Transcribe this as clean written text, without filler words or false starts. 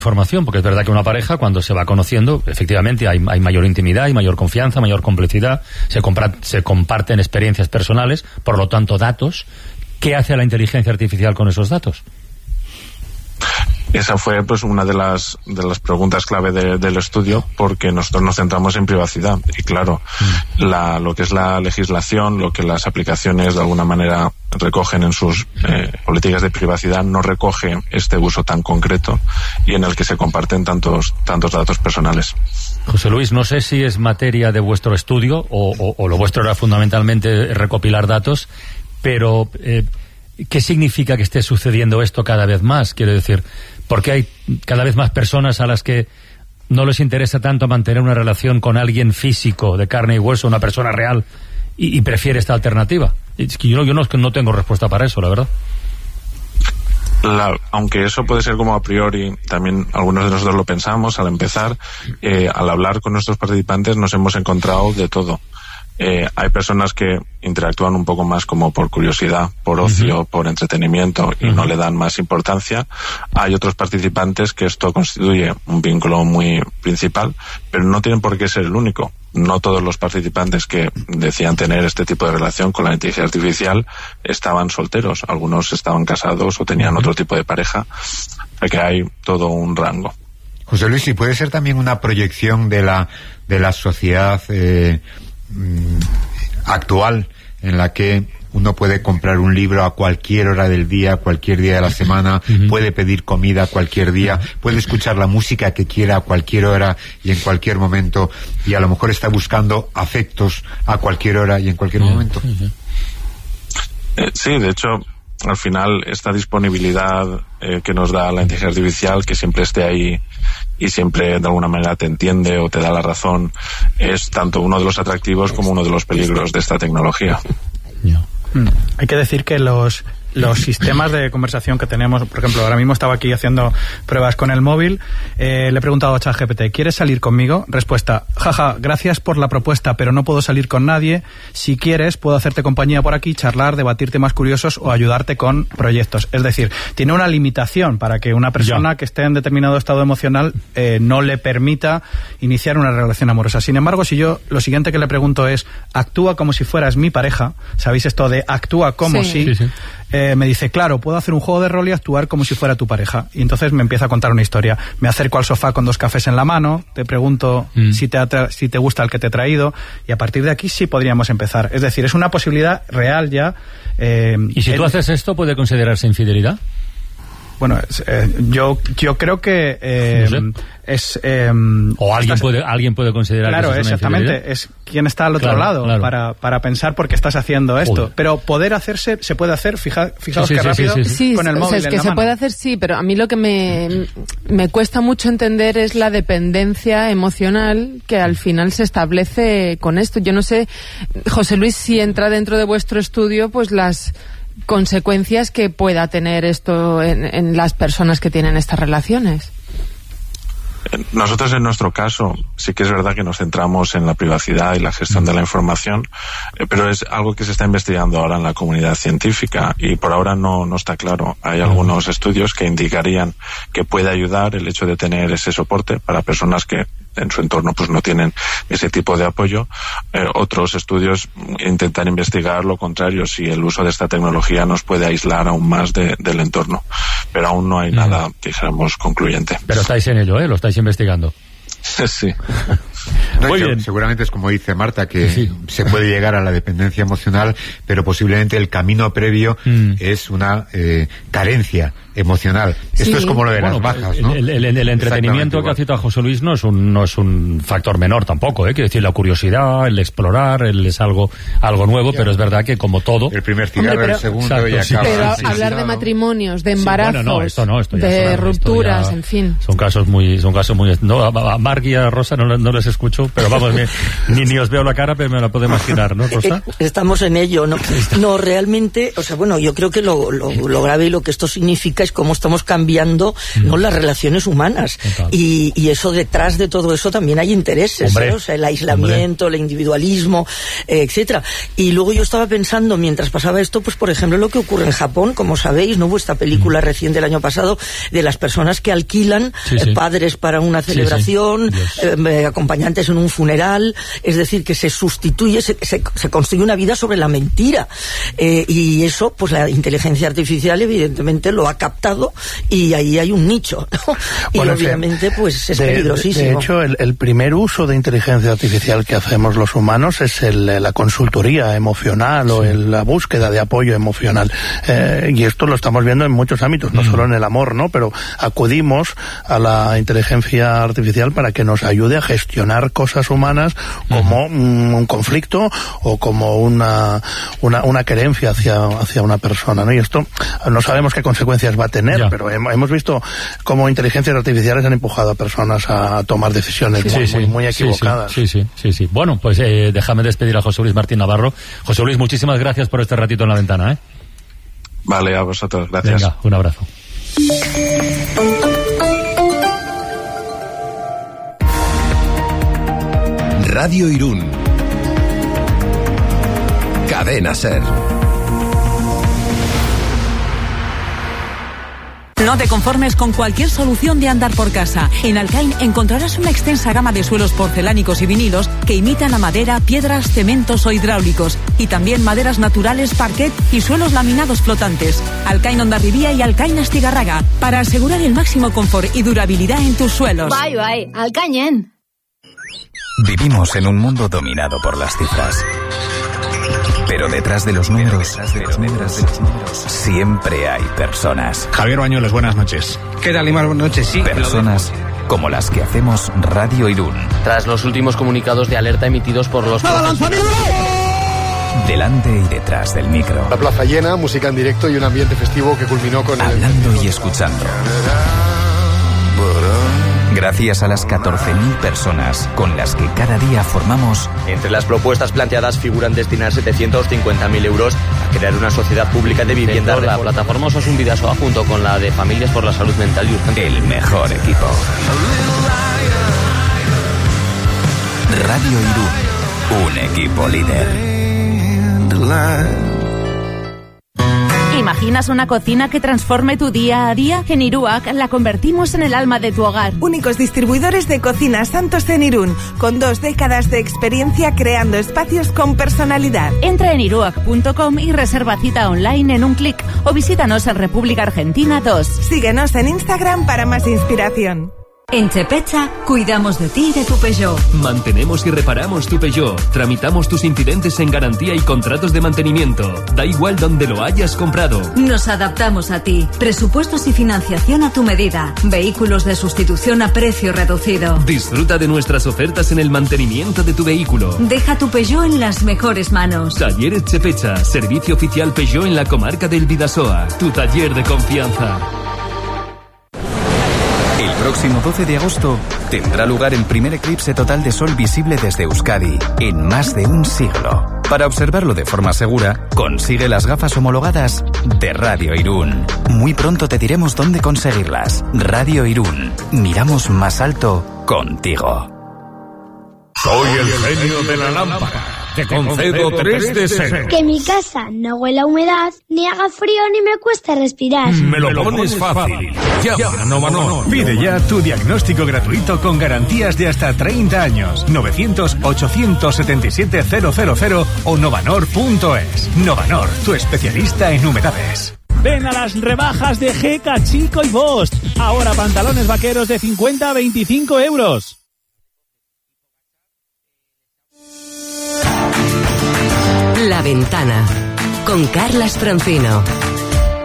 información, porque es verdad que una pareja, cuando se va conociendo, efectivamente hay mayor intimidad, hay mayor confianza, mayor complicidad, se comparten experiencias personales, por lo tanto datos. ¿Qué hace la inteligencia artificial con esos datos? Esa fue pues una de las preguntas clave del estudio, porque nosotros nos centramos en privacidad y claro, lo que es la legislación, lo que las aplicaciones de alguna manera recogen en sus políticas de privacidad no recoge este uso tan concreto y en el que se comparten tantos datos personales. José Luis, no sé si es materia de vuestro estudio o lo vuestro era fundamentalmente recopilar datos, pero ¿qué significa que esté sucediendo esto cada vez más? Quiero decir, porque hay cada vez más personas a las que no les interesa tanto mantener una relación con alguien físico, de carne y hueso, una persona real, y prefiere esta alternativa. Es que yo no tengo respuesta para eso, la verdad. Aunque eso puede ser como a priori, también algunos de nosotros lo pensamos al empezar, al hablar con nuestros participantes nos hemos encontrado de todo. Hay personas que interactúan un poco más como por curiosidad, por ocio, por entretenimiento y no le dan más importancia. Hay otros participantes que esto constituye un vínculo muy principal, pero no tienen por qué ser el único. No todos los participantes que decían tener este tipo de relación con la inteligencia artificial estaban solteros. Algunos estaban casados o tenían otro tipo de pareja. O sea que hay todo un rango. José Luis, ¿y puede ser también una proyección de la sociedad actual, en la que uno puede comprar un libro a cualquier hora del día, cualquier día de la semana, puede pedir comida cualquier día, puede escuchar la música que quiera a cualquier hora y en cualquier momento, y a lo mejor está buscando afectos a cualquier hora y en cualquier momento? Sí, de hecho, al final esta disponibilidad que nos da la inteligencia artificial, que siempre esté ahí y siempre de alguna manera te entiende o te da la razón, es tanto uno de los atractivos como uno de los peligros de esta tecnología. Hay que decir que los sistemas de conversación que tenemos, por ejemplo, ahora mismo estaba aquí haciendo pruebas con el móvil, le he preguntado a ChatGPT, ¿quieres salir conmigo? Respuesta, jaja, gracias por la propuesta, pero no puedo salir con nadie. Si quieres, puedo hacerte compañía por aquí, charlar, debatir temas curiosos o ayudarte con proyectos. Es decir, tiene una limitación para que una persona que esté en determinado estado emocional no le permita iniciar una relación amorosa. Sin embargo, si yo lo siguiente que le pregunto es, actúa como si fueras mi pareja, ¿sabéis esto de actúa como si? Sí. Me dice, claro, puedo hacer un juego de rol y actuar como si fuera tu pareja. Y entonces me empieza a contar una historia. Me acerco al sofá con 2 cafés en la mano, te pregunto si te gusta el que te he traído, y a partir de aquí sí podríamos empezar. Es decir, es una posibilidad real ya. ¿Y si tú haces esto, puede considerarse infidelidad? Bueno, yo creo que no sé. O alguien puede considerar claro, que eso es una exactamente, infidelidad. es quien está al otro lado, claro. Para pensar por qué estás haciendo esto. Uy. Pero poder hacerse, se puede hacer, fijaos qué rápido, con el móvil, o sea, es que se puede hacer, sí, pero a mí lo que me cuesta mucho entender es la dependencia emocional que al final se establece con esto. Yo no sé, José Luis, si entra dentro de vuestro estudio, pues las consecuencias que pueda tener esto en las personas que tienen estas relaciones. Nosotros, en nuestro caso, sí que es verdad que nos centramos en la privacidad y la gestión de la información, pero es algo que se está investigando ahora en la comunidad científica y por ahora no está claro. Hay algunos estudios que indicarían que puede ayudar el hecho de tener ese soporte para personas que en su entorno pues no tienen ese tipo de apoyo. Otros estudios intentan investigar lo contrario, si el uso de esta tecnología nos puede aislar aún más del entorno, pero aún no hay nada, dijéramos, concluyente. Pero estáis en ello, lo estáis investigando. Sí. Muy bien. Seguramente es como dice Marta, que se puede llegar a la dependencia emocional, pero posiblemente el camino previo es una carencia emocional. Esto es como lo de las bajas, ¿no? El entretenimiento que ha citado José Luis no es un factor menor tampoco, Quiero decir, la curiosidad, el explorar, es algo nuevo, pero es verdad que como todo... El primer cigarro, el segundo y acaba... Pero hablar de matrimonios, de embarazos, esto ya de rupturas, en fin... Son casos muy... No, a Marc y a Rosa no les escucho pero vamos, ni os veo la cara, pero me la puedo imaginar, ¿no, Rosa? Estamos en ello, ¿no? No, realmente, o sea, bueno, yo creo que lo grave y lo que esto significa es cómo estamos cambiando, ¿no?, las relaciones humanas. Y eso, detrás de todo eso también hay intereses, ¿eh? O sea, el aislamiento, el individualismo, etcétera. Y luego yo estaba pensando, mientras pasaba esto, pues por ejemplo lo que ocurre en Japón, como sabéis, ¿no?, vuestra película recién del año pasado, de las personas que alquilan padres para una celebración, acompañantes en un funeral, es decir, que se sustituye, se construye una vida sobre la mentira. Y eso, pues la inteligencia artificial evidentemente lo ha captado, y ahí hay un nicho, ¿no? Y bueno, obviamente pues es peligrosísimo. De hecho, el primer uso de inteligencia artificial que hacemos los humanos es la consultoría emocional o la búsqueda de apoyo emocional. Y esto lo estamos viendo en muchos ámbitos, no solo en el amor, ¿no? Pero acudimos a la inteligencia artificial para que nos ayude a gestionar cosas humanas como un conflicto o como una querencia hacia una persona, ¿no? Y esto no sabemos qué consecuencias va a tener, pero hemos visto cómo inteligencias artificiales han empujado a personas a tomar decisiones muy equivocadas. Sí. Bueno, pues déjame despedir a José Luis Martín Navarro. José Luis, muchísimas gracias por este ratito en La Ventana, ¿eh? Vale, a vosotros, gracias. Venga, un abrazo. Radio Irún. Cadena SER. No te conformes con cualquier solución de andar por casa. En Alcain encontrarás una extensa gama de suelos porcelánicos y vinilos que imitan la madera, piedras, cementos o hidráulicos. Y también maderas naturales, parquet y suelos laminados flotantes. Alcain Hondarribía y Alcain Astigarraga, para asegurar el máximo confort y durabilidad en tus suelos. Bye, Alcañen. Vivimos en un mundo dominado por las cifras. Pero detrás de los números, siempre hay personas. Javier Bañuelos, buenas noches. ¿Qué tal, Imar? Buenas noches, sí. Personas como las que hacemos Radio Irún. Tras los últimos comunicados de alerta emitidos por los... Delante y detrás del micro. La plaza llena, música en directo y un ambiente festivo que culminó con... Hablando y escuchando. Gracias a las 14.000 personas con las que cada día formamos... Entre las propuestas planteadas figuran destinar 750.000 euros a crear una sociedad pública de vivienda. La plataforma Osasun Bidasoa, junto con la de Familias por la Salud Mental y Urgencia. El mejor equipo. Radio Irún, un equipo líder. ¿Imaginas una cocina que transforme tu día a día? En Iruak la convertimos en el alma de tu hogar. Únicos distribuidores de cocinas Santos en Irún, con 2 décadas de experiencia creando espacios con personalidad. Entra en iruak.com y reserva cita online en un clic, o visítanos en República Argentina 2. Síguenos en Instagram para más inspiración. En Chepecha, cuidamos de ti y de tu Peugeot. Mantenemos y reparamos tu Peugeot. Tramitamos tus incidentes en garantía y contratos de mantenimiento. Da igual donde lo hayas comprado. Nos adaptamos a ti. Presupuestos y financiación a tu medida. Vehículos de sustitución a precio reducido. Disfruta de nuestras ofertas en el mantenimiento de tu vehículo. Deja tu Peugeot en las mejores manos. Talleres Chepecha, servicio oficial Peugeot en la comarca del Bidasoa. Tu taller de confianza. El próximo 12 de agosto tendrá lugar el primer eclipse total de sol visible desde Euskadi en más de un siglo. Para observarlo de forma segura, consigue las gafas homologadas de Radio Irún. Muy pronto te diremos dónde conseguirlas. Radio Irún. Miramos más alto contigo. Soy el genio de la lámpara. Te concedo 3 deseos. Que mi casa no huela a humedad, ni haga frío, ni me cueste respirar. Me lo pones fácil. Llama a Novanor. Pide ya tu diagnóstico gratuito con garantías de hasta 30 años. 900-877-000 o novanor.es. Novanor, tu especialista en humedades. Ven a las rebajas de GK Chico y Bosch. Ahora pantalones vaqueros de 50 a 25 euros. La Ventana, con Carlas Francino.